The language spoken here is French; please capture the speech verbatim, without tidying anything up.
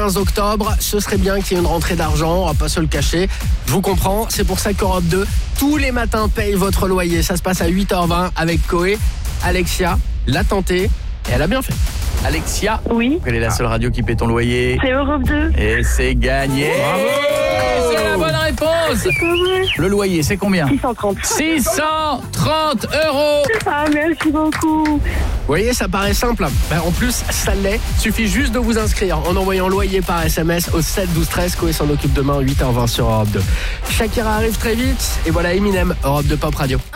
quinze octobre, ce serait bien qu'il y ait une rentrée d'argent, on va pas se le cacher. Je vous comprends, c'est pour ça qu'Europe deux, tous les matins, paye votre loyer. Ça se passe à huit heures vingt avec Coé. Alexia l'a tenté et elle a bien fait. Alexia, Oui. quelle est la seule radio qui paie ton loyer? C'est Europe deux. Et c'est gagné. Bravo! C'est la bonne réponse. C'est pas vrai. Le loyer, c'est combien? six cent trente. six cent trente euros. Ah, merci beaucoup. Vous voyez, ça paraît simple. Ben, en plus, ça l'est. Suffit juste de vous inscrire en envoyant loyer par S M S au sept douze treize. Coé s'en occupe demain, huit heures vingt sur Europe deux. Shakira arrive très vite. Et voilà Eminem, Europe deux Pop Radio.